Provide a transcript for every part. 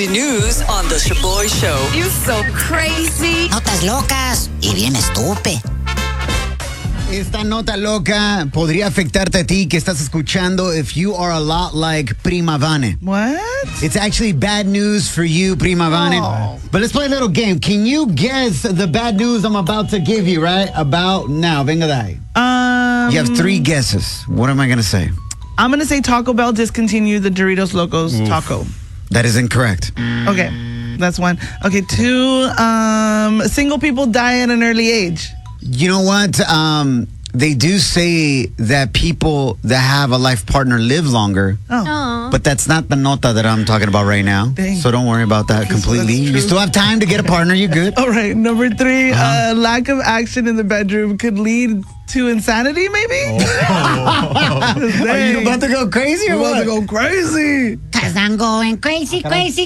crazy news on The Shaboy Show. You're so crazy. Notas locas y bien estúpido. Esta nota loca podría afectarte a ti que estás escuchando if you are a lot like Prima Vane. What? It's actually bad news for you, Prima Vane. Oh. But let's play a little game. Can you guess the bad news I'm about to give you right about now? Venga de ahí. You have 3 guesses. What am I going to say? I'm going to say Taco Bell discontinued the Doritos Locos Taco. That is incorrect. Okay, that's 1. Okay, 2, single people die at an early age. You know what? They do say that people that have a life partner live longer. Oh. But that's not the nota that I'm talking about right now. Dang. So don't worry about that completely. You still have time to get a partner. You're good. All right, number 3, lack of action in the bedroom could lead to insanity, maybe? Are you about to go crazy or You're about to what? go crazy. Cause I'm going crazy,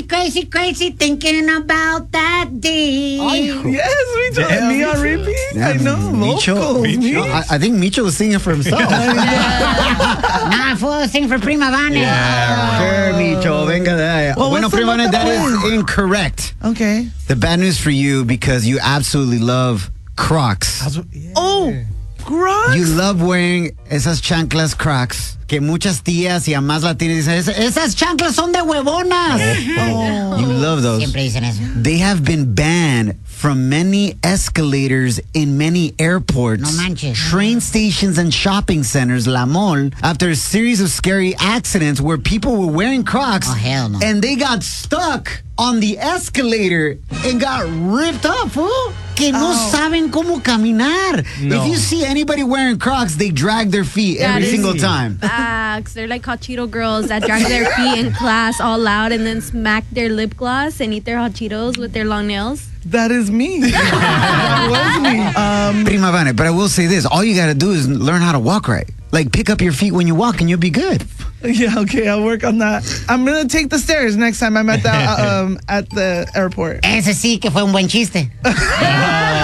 thinking about that day. Yes, Micho. And me on repeat? I know, vocals. Micho. I think Micho was singing for himself. Nah, fool, sing for Prima Vane. Sure, Micho. Venga de ahí. Well, Bueno, what's the Prima Vane, nota that is point? incorrect. Okay. The bad news for you because you absolutely love Crocs. Oh, Crocs? You love wearing esas chanclas Crocs que muchas tías y amas latinas dicen, esas chanclas son de huevonas. You love those. Siempre dicen eso. They have been banned from many escalators in many airports, No manches. train stations, and shopping centers, La Mall, after a series of scary accidents where people were wearing Crocs Oh, hell no. and they got stuck on the escalator and got ripped off, fool. Que no saben cómo caminar. No. If you see anybody wearing Crocs, they drag their feet That every is- single time. Facts. They're like hot Cheeto girls that drag their feet in class all loud and then smack their lip gloss and eat their hot Cheetos with their long nails. That is me. That was me. Prima Vane, but I will say this. All you got to do is learn how to walk right. Like, pick up your feet when you walk and you'll be good. Yeah, okay, I'll work on that. I'm going to take the stairs next time I'm at the airport. Ese sí que fue un buen chiste.